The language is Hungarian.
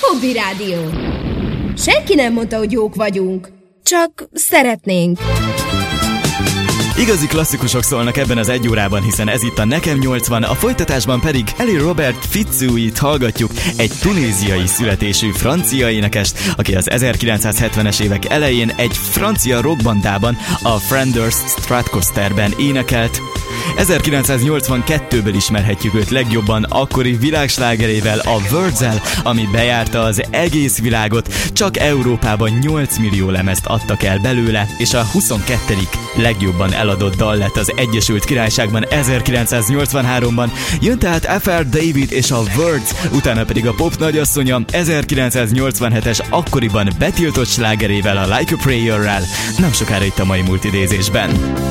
Cobby Rádió. Senki nem mondta, hogy jók vagyunk. Csak szeretnénk. Igazi klasszikusok szólnak ebben az egy órában, hiszen ez itt a Nekem 80, a folytatásban pedig Ellie Robert Fitzhughit hallgatjuk, egy tunéziai születésű francia énekest, aki az 1970-es évek elején egy francia rockbandában, a Flanders Stratocasterben énekelt. 1982-ből ismerhetjük őt legjobban akkori világslágerével, a Words-el, ami bejárta az egész világot, csak Európában 8 millió lemezt adtak el belőle, és a 22. legjobban eladott dal lett az Egyesült Királyságban 1983-ban. Jön tehát F.R. David és a Words, utána pedig a pop nagyasszonya 1987-es akkoriban betiltott slágerével, a Like a Prayer-rel, nem sokára itt a mai multidézésben.